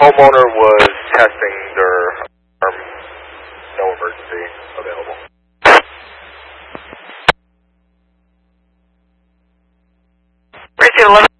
homeowner was testing their alarm. No emergency available. Precinct 11.